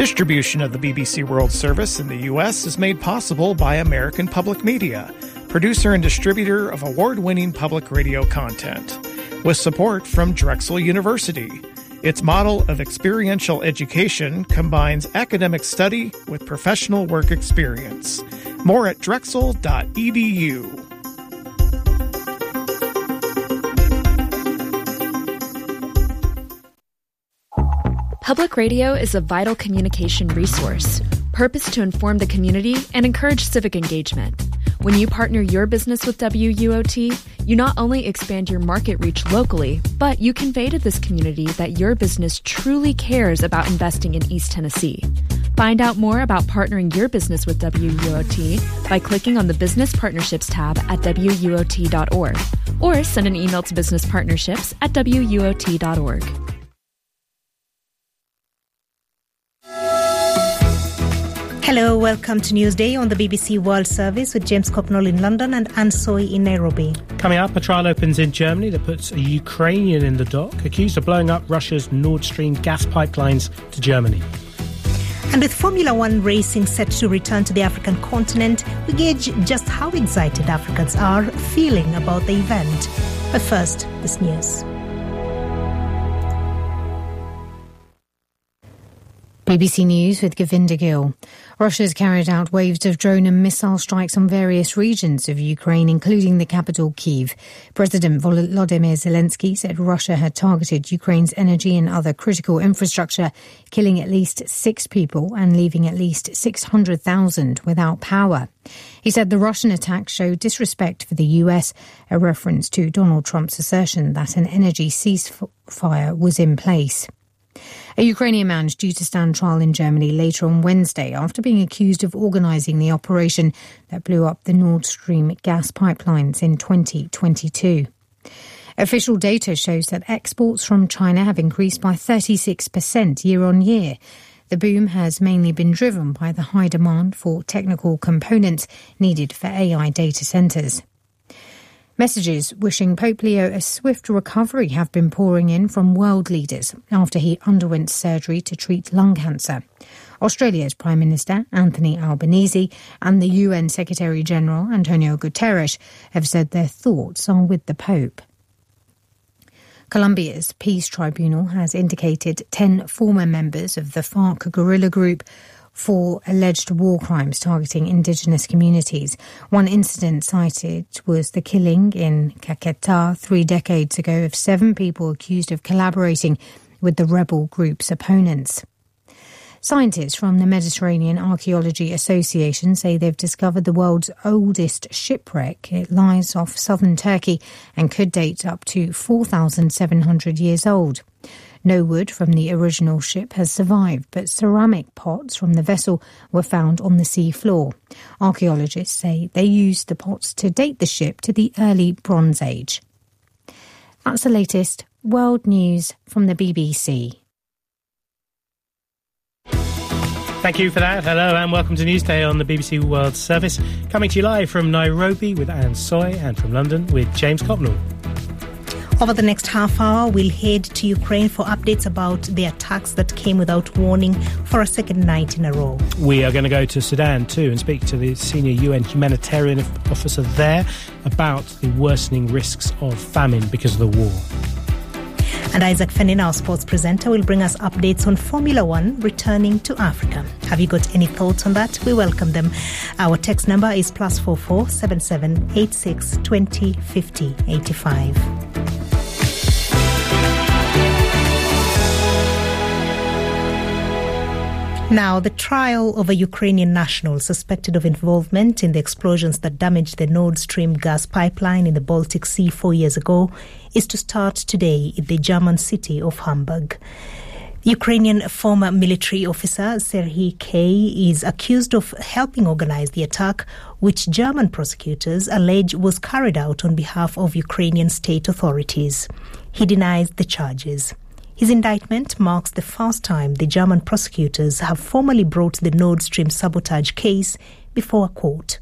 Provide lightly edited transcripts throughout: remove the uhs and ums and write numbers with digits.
Distribution of the BBC World Service in the U.S. is made possible by American Public Media, producer and distributor of award-winning public radio content, with support from Drexel University. Its model of experiential education combines academic study with professional work experience. More at drexel.edu. Public radio is a vital communication resource, purposed to inform the community and encourage civic engagement. When you partner your business with WUOT, you not only expand your market reach locally, but you convey to this community that your business truly cares about investing in East Tennessee. Find out more about partnering your business with WUOT by clicking on the Business Partnerships tab at WUOT.org or send an email to businesspartnerships@WUOT.org. Hello, welcome to Newsday on the BBC World Service with James Copnall in London and Anne Soy in Nairobi. Coming up, a trial opens in Germany that puts a Ukrainian in the dock, accused of blowing up Russia's Nord Stream gas pipelines to Germany. And with Formula One racing set to return to the African continent, we gauge just how excited Africans are feeling about the event. But first, this news. BBC News with Govinda Gill. Russia has carried out waves of drone and missile strikes on various regions of Ukraine, including the capital, Kyiv. President Volodymyr Zelensky said Russia had targeted Ukraine's energy and other critical infrastructure, killing at least 6 people and leaving at least 600,000 without power. He said the Russian attack showed disrespect for the US, a reference to Donald Trump's assertion that an energy ceasefire was in place. A Ukrainian man is due to stand trial in Germany later on Wednesday after being accused of organising the operation that blew up the Nord Stream gas pipelines in 2022. Official data shows that exports from China have increased by 36% year on year. The boom has mainly been driven by the high demand for technical components needed for AI data centres. Messages wishing Pope Leo a swift recovery have been pouring in from world leaders after he underwent surgery to treat lung cancer. Australia's Prime Minister Anthony Albanese and the UN Secretary-General Antonio Guterres have said their thoughts are with the Pope. Colombia's Peace Tribunal has indicated 10 former members of the FARC guerrilla group for alleged war crimes targeting indigenous communities. One incident cited was the killing in Caquetá 3 decades ago of 7 people accused of collaborating with the rebel group's opponents. Scientists from the Mediterranean Archaeology Association say they've discovered the world's oldest shipwreck. It lies off southern Turkey and could date up to 4,700 years old. No wood from the original ship has survived, but ceramic pots from the vessel were found on the sea floor. Archaeologists say they used the pots to date the ship to the early Bronze Age. That's the latest world news from the BBC. Thank you for that. Hello and welcome to Newsday on the BBC World Service. Coming to you live from Nairobi with Anne Soy and from London with James Copnall. Over the next half hour, we'll head to Ukraine for updates about the attacks that came without warning for a second night in a row. We are going to go to Sudan too and speak to the senior UN humanitarian officer there about the worsening risks of famine because of the war. And Isaac Fenin, our sports presenter, will bring us updates on Formula One returning to Africa. Have you got any thoughts on that? We welcome them. Our text number is +44 77 86 20 50 85. Now, the trial of a Ukrainian national suspected of involvement in the explosions that damaged the Nord Stream gas pipeline in the Baltic Sea 4 years ago is to start today in the German city of Hamburg. Ukrainian former military officer Serhiy K. is accused of helping organize the attack, which German prosecutors allege was carried out on behalf of Ukrainian state authorities. He denies the charges. His indictment marks the first time the German prosecutors have formally brought the Nord Stream sabotage case before a court.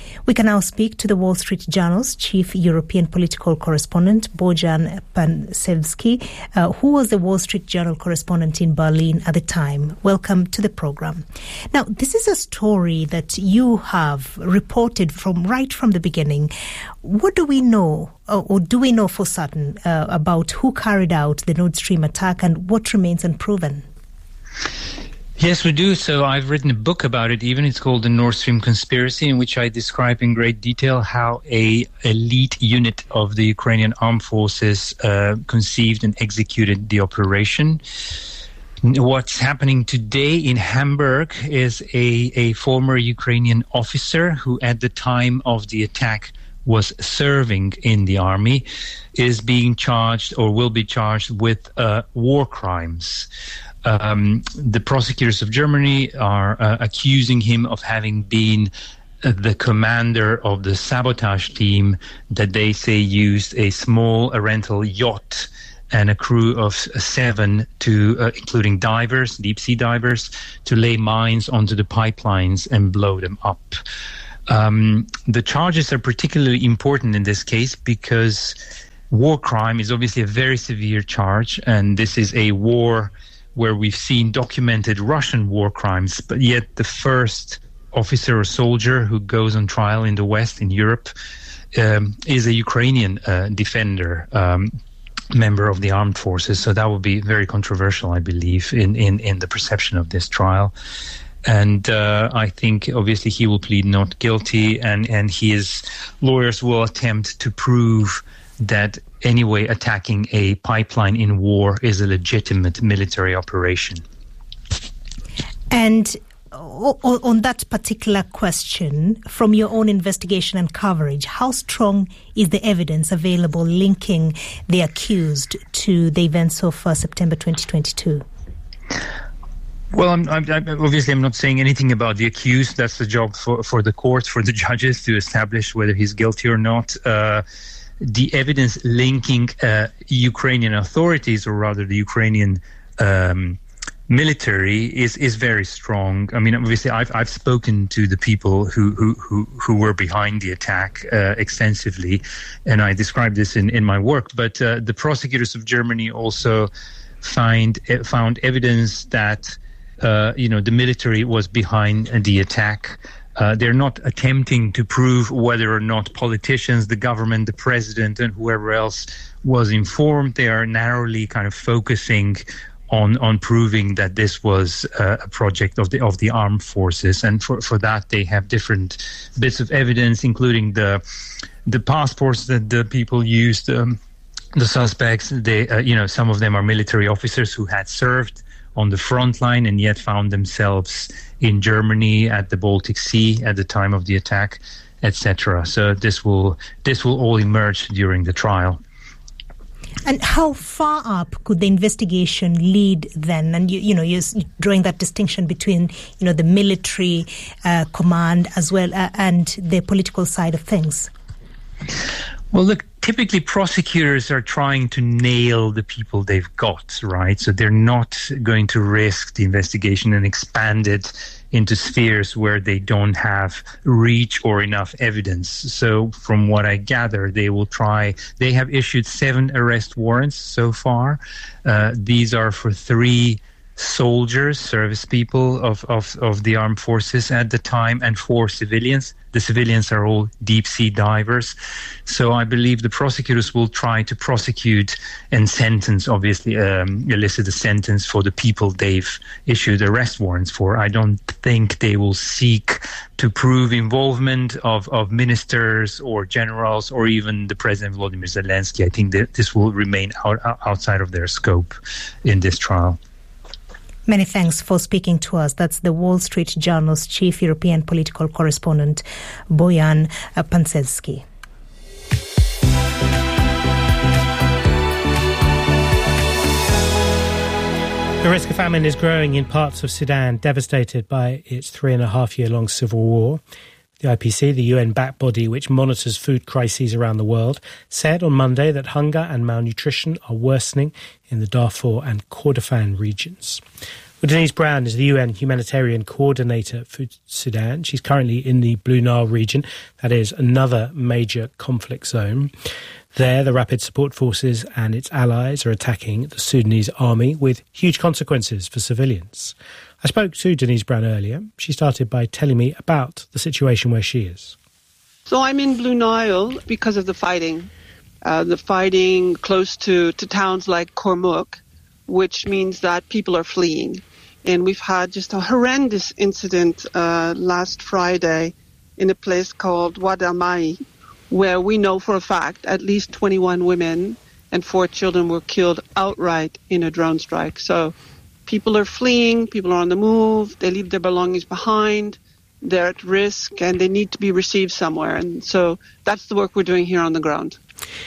We can now speak to the Wall Street Journal's chief European political correspondent, Bojan Pansevsky, who was the Wall Street Journal correspondent in Berlin at the time. Welcome to the program. Now, this is a story that you have reported right from the beginning. What do we know, or do we know for certain, about who carried out the Nord Stream attack and what remains unproven? Yes, we do. So I've written a book about it even. It's called The Nord Stream Conspiracy, in which I describe in great detail how a elite unit of the Ukrainian armed forces conceived and executed the operation. What's happening today in Hamburg is a former Ukrainian officer who at the time of the attack was serving in the army, is being charged or will be charged with war crimes. The prosecutors of Germany are accusing him of having been the commander of the sabotage team that they say used a small rental yacht and a crew of 7 including divers, deep sea divers, to lay mines onto the pipelines and blow them up. The charges are particularly important in this case because war crime is obviously a very severe charge, and this is a war where we've seen documented Russian war crimes, but yet the first officer or soldier who goes on trial in the West, in Europe, is a Ukrainian defender, member of the armed forces. So that would be very controversial, I believe, in the perception of this trial. And I think, obviously, he will plead not guilty, and his lawyers will attempt to prove that anyway attacking a pipeline in war is a legitimate military operation. And on that particular question, from your own investigation and coverage, how strong is the evidence available linking the accused to the events of September 2022? Well, I'm obviously not saying anything about the accused. That's the job for the courts, for the judges to establish whether he's guilty or not. The evidence linking Ukrainian authorities, or rather the Ukrainian military, is very strong. I mean, obviously, I've spoken to the people who were behind the attack extensively, and I described this in my work. But the prosecutors of Germany also found evidence that the military was behind the attack. They're not attempting to prove whether or not politicians, the government, the president, and whoever else was informed. They are narrowly kind of focusing on proving that this was a project of the armed forces. And for that, they have different bits of evidence, including the passports that the people used, the suspects. They, some of them are military officers who had served on the front line and yet found themselves in Germany at the Baltic Sea at the time of the attack, etc. So this will all emerge during the trial. And how far up could the investigation lead then? And you're drawing that distinction between the military command as well and the political side of things. Well, look, typically prosecutors are trying to nail the people they've got, right? So they're not going to risk the investigation and expand it into spheres where they don't have reach or enough evidence. So from what I gather, they have issued 7 arrest warrants so far. These are for 3 soldiers, service people of the armed forces at the time, and 4 civilians. The civilians are all deep sea divers. So I believe the prosecutors will try to prosecute and sentence, obviously, elicit a sentence for the people they've issued arrest warrants for. I don't think they will seek to prove involvement of ministers or generals or even the President Volodymyr Zelensky. I think that this will remain outside of their scope in this trial. Many thanks for speaking to us. That's the Wall Street Journal's chief European political correspondent, Bojan Pansevsky. The risk of famine is growing in parts of Sudan, devastated by its 3.5-year-long civil war. The IPC, the UN-backed body which monitors food crises around the world, said on Monday that hunger and malnutrition are worsening in the Darfur and Kordofan regions. Well, Denise Brown is the UN Humanitarian Coordinator for Sudan. She's currently in the Blue Nile region. That is another major conflict zone. There, the Rapid Support Forces and its allies are attacking the Sudanese army with huge consequences for civilians. I spoke to Denise Brown earlier. She started by telling me about the situation where she is. So I'm in Blue Nile because of the fighting. The fighting close to towns like Kormuk, which means that people are fleeing. And we've had just a horrendous incident last Friday in a place called Wad al-Mai, where we know for a fact at least 21 women and 4 children were killed outright in a drone strike. So people are fleeing, people are on the move, they leave their belongings behind, they're at risk, and they need to be received somewhere. And so that's the work we're doing here on the ground.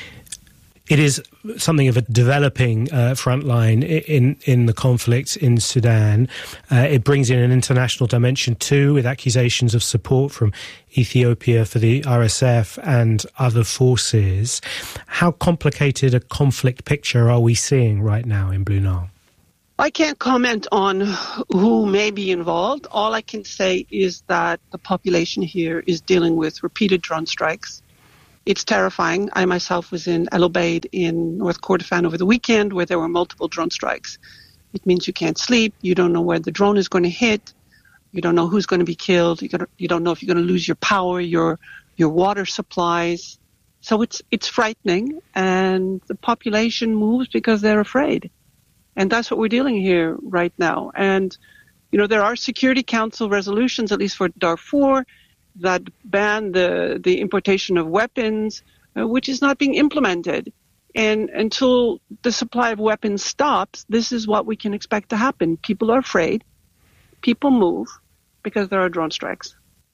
It is something of a developing front line in the conflict in Sudan. It brings in an international dimension too, with accusations of support from Ethiopia for the RSF and other forces. How complicated a conflict picture are we seeing right now in Blue Nile? I can't comment on who may be involved. All I can say is that the population here is dealing with repeated drone strikes. It's terrifying. I myself was in El Obeid in North Kordofan over the weekend where there were multiple drone strikes. It means you can't sleep. You don't know where the drone is going to hit. You don't know who's going to be killed. You don't know if you're going to lose your power, your water supplies. So it's frightening, and the population moves because they're afraid. And that's what we're dealing here right now. And, there are Security Council resolutions, at least for Darfur, that ban the importation of weapons, which is not being implemented. And until the supply of weapons stops, this is what we can expect to happen. People are afraid. People move because there are drone strikes.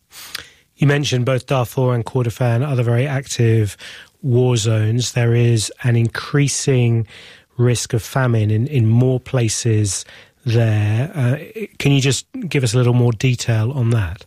You mentioned both Darfur and Kordofan, other very active war zones. There is an increasing risk of famine in more places there. Can you just give us a little more detail on that?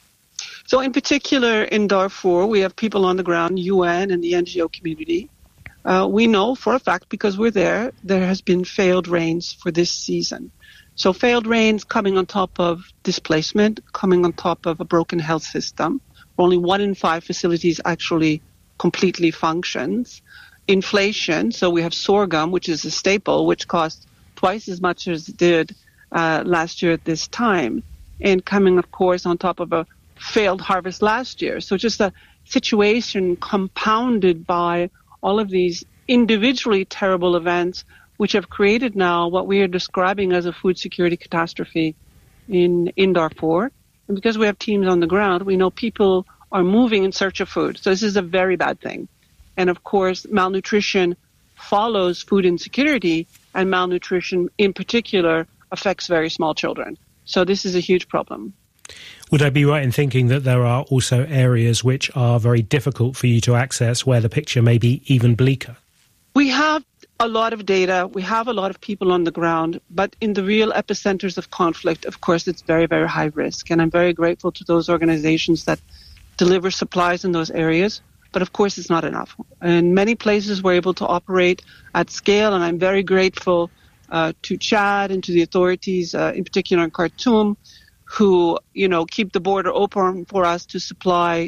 So in particular in Darfur, we have people on the ground, UN and the NGO community. We know for a fact, because we're there has been failed rains for this season. So failed rains coming on top of displacement, coming on top of a broken health system. Only 1 in 5 facilities actually completely functions. Inflation, so we have sorghum, which is a staple, which costs twice as much as it did last year at this time. And coming, of course, on top of a failed harvest last year. So just a situation compounded by all of these individually terrible events, which have created now what we are describing as a food security catastrophe in Darfur. And because we have teams on the ground, we know people are moving in search of food. So this is a very bad thing. And of course, malnutrition follows food insecurity, and malnutrition in particular affects very small children. So this is a huge problem. Would I be right in thinking that there are also areas which are very difficult for you to access, where the picture may be even bleaker? We have a lot of data. We have a lot of people on the ground. But in the real epicenters of conflict, of course, it's very, very high risk. And I'm very grateful to those organizations that deliver supplies in those areas. But of course, it's not enough. In many places, we're able to operate at scale. And I'm very grateful to Chad and to the authorities, in particular in Khartoum, who, keep the border open for us to supply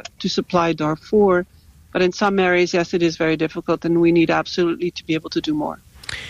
Darfur. But in some areas, yes, it is very difficult, and we need absolutely to be able to do more.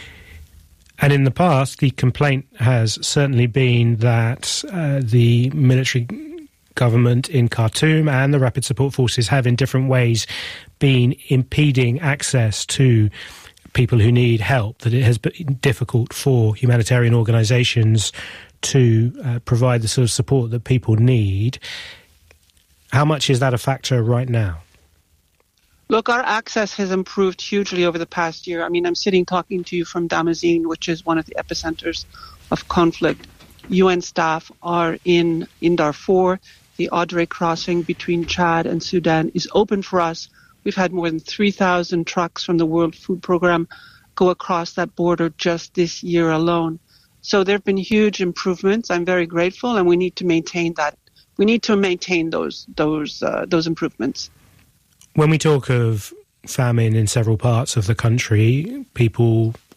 And in the past, the complaint has certainly been that the military government in Khartoum and the Rapid Support Forces have in different ways been impeding access to people who need help, that it has been difficult for humanitarian organisations to provide the sort of support that people need. How much is that a factor right now? Look, our access has improved hugely over the past year. I mean, I'm sitting talking to you from Damazin, which is one of the epicenters of conflict. UN staff are in Darfur. The Adre crossing between Chad and Sudan is open for us. We've had more than 3,000 trucks from the World Food Programme go across that border just this year alone. So there have been huge improvements. I'm very grateful, and we need to maintain that. We need to maintain those improvements. When we talk of famine in several parts of the country, people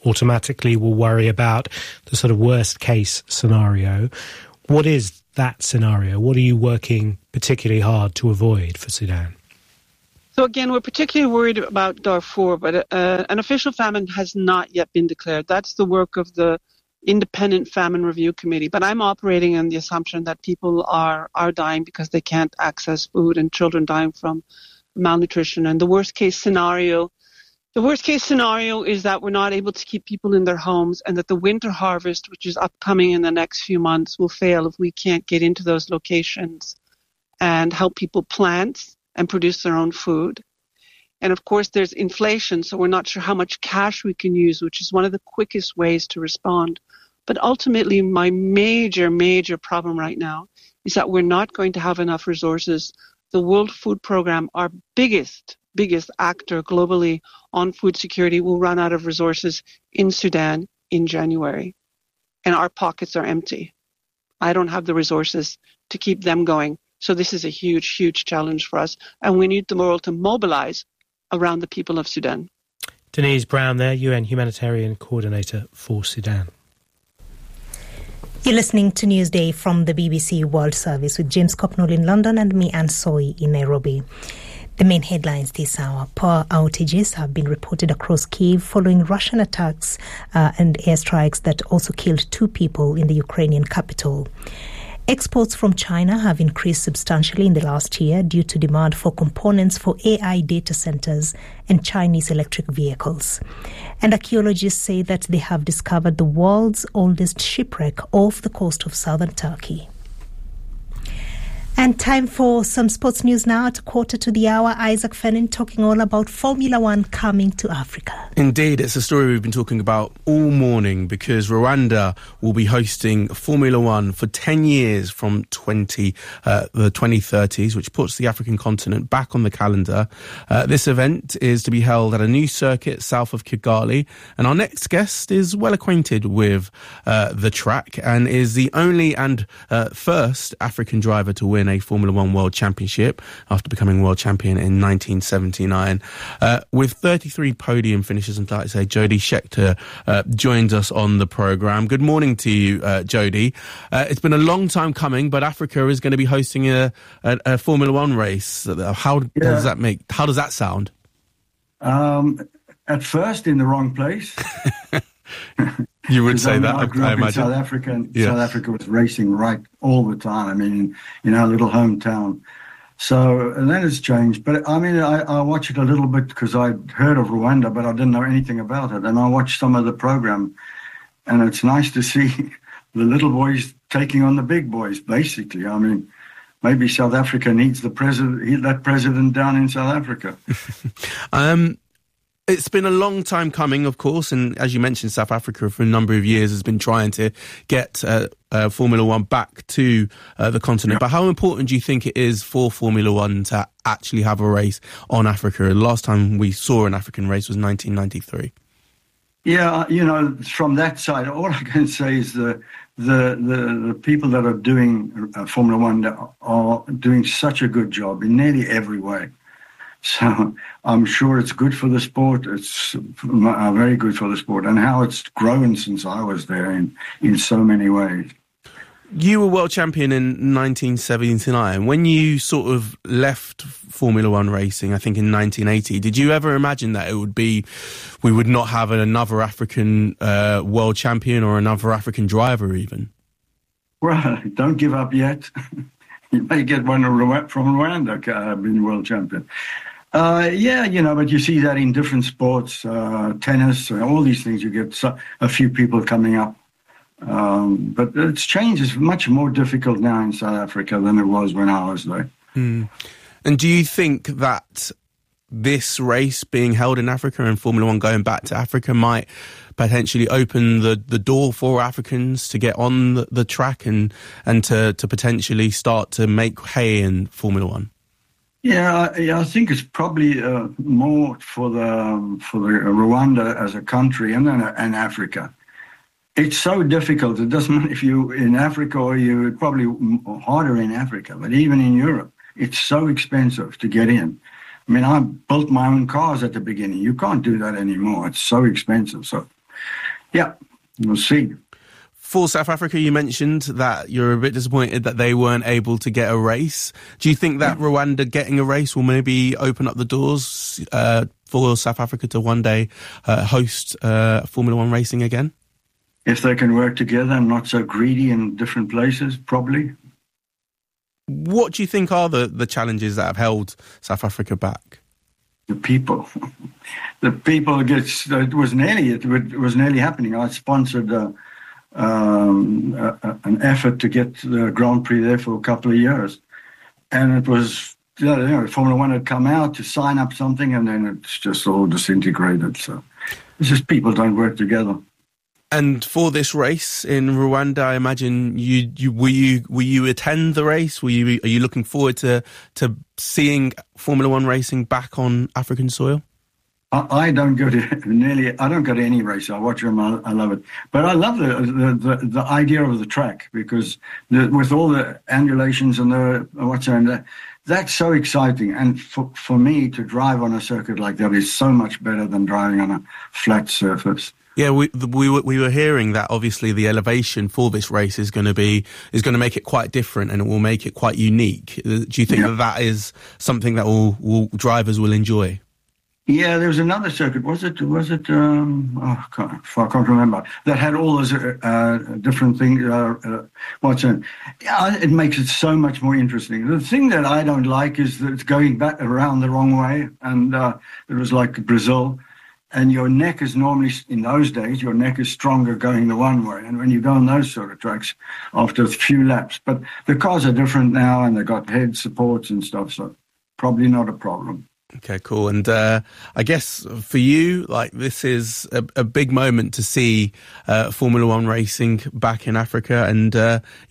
automatically will worry about the sort of worst case scenario. What is that scenario? What are you working particularly hard to avoid for Sudan? So again, we're particularly worried about Darfur, but an official famine has not yet been declared. That's the work of the Independent Famine Review Committee. But I'm operating on the assumption that people are dying because they can't access food and children dying from malnutrition. And the worst case scenario is that we're not able to keep people in their homes and that the winter harvest, which is upcoming in the next few months, will fail if we can't get into those locations and help people plant and produce their own food. And of course, there's inflation, so we're not sure how much cash we can use, which is one of the quickest ways to respond. But ultimately, my major problem right now is that we're not going to have enough resources. The World Food Programme, our biggest actor globally on food security, will run out of resources in Sudan in January. And our pockets are empty. I don't have the resources to keep them going. So this is a huge challenge for us. And we need the world to mobilize around the people of Sudan. Denise Brown there, UN Humanitarian Coordinator for Sudan. You're listening to Newsday from the BBC World Service with James Copnall in London and me, Anne Soy, in Nairobi. The main headlines this hour. Power outages have been reported across Kyiv following Russian attacks and airstrikes that also killed 2 people in the Ukrainian capital. Exports from China have increased substantially in the last year due to demand for components for AI data centers and Chinese electric vehicles. And archaeologists say that they have discovered the world's oldest shipwreck off the coast of southern Turkey. And time for some sports news now at 1:15. Isaac Fennin talking all about Formula One coming to Africa. Indeed, it's a story we've been talking about all morning because Rwanda will be hosting Formula One for 10 years from the 2030s, which puts the African continent back on the calendar. This event is to be held at a new circuit south of Kigali. And our next guest is well acquainted with the track and is the only and first African driver to win a Formula One World Championship after becoming world champion in 1979. With 33 podium finishes, and like I say, Jody Scheckter joins us on the programme. Good morning to you, Jody. It's been a long time coming, but Africa is going to be hosting a Formula One race. How does that sound? At first, in the wrong place. You would say that, I grew up in South Africa, and South Africa was racing right all the time. I mean, in our little hometown. So, and then it's changed. But I mean, I watch it a little bit because I'd heard of Rwanda, but I didn't know anything about it. And I watched some of the program, and it's nice to see the little boys taking on the big boys, basically. I mean, maybe South Africa needs that president down in South Africa. It's been a long time coming, of course, and as you mentioned, South Africa for a number of years has been trying to get Formula One back to the continent. But how important do you think it is for Formula One to actually have a race on Africa? The last time we saw an African race was 1993. Yeah, from that side, all I can say is the people that are doing Formula One are doing such a good job in nearly every way. So I'm sure it's good for the sport. It's very good for the sport, and how it's grown since I was there in so many ways. You were world champion in 1979. When you sort of left Formula One racing, I think in 1980, did you ever imagine that we would not have another African world champion or another African driver even? Well, don't give up yet. You may get one from Rwanda being world champion. But you see that in different sports, tennis, all these things, you get a few people coming up. But it's changed. It's much more difficult now in South Africa than it was when I was there. Mm. And do you think that this race being held in Africa and Formula One going back to Africa might potentially open the door for Africans to get on the track and to potentially start to make hay in Formula One? Yeah, I think it's probably more for the Rwanda as a country and Africa. It's so difficult. It doesn't matter if you're in Africa or you're probably harder in Africa, but even in Europe, it's so expensive to get in. I mean, I built my own cars at the beginning. You can't do that anymore. It's so expensive. So Yeah, we'll see. For South Africa, you mentioned that you're a bit disappointed that they weren't able to get a race. Do you think that Rwanda getting a race will maybe open up the doors for South Africa to one day host Formula One racing again? If they can work together and not so greedy in different places, probably. What do you think are the challenges that have held South Africa back? The people. The people it was nearly happening. I sponsored an effort to get the Grand Prix there for a couple of years. And it was, Formula One had come out to sign up something, and then it's just all disintegrated. So it's just people don't work together. And for this race in Rwanda, I imagine will you attend the race? Are you looking forward to seeing Formula One racing back on African soil? I don't go to any race. I watch them. I love it, but I love the idea of the track, because with all the undulations and that's so exciting. And for me to drive on a circuit like that is so much better than driving on a flat surface. Yeah, we were hearing that obviously the elevation for this race is going to make it quite different, and it will make it quite unique. Do you think that is something that drivers will enjoy? Yeah, there was another circuit. Was it? I can't remember. That had all those different things. It makes it so much more interesting. The thing that I don't like is that it's going back around the wrong way, and it was like Brazil. And your neck is normally, in those days, your neck is stronger going the one way. And when you go on those sort of tracks, after a few laps. But the cars are different now, and they've got head supports and stuff, so probably not a problem. Okay, cool. And I guess for you, this is a big moment to see Formula One racing back in Africa, and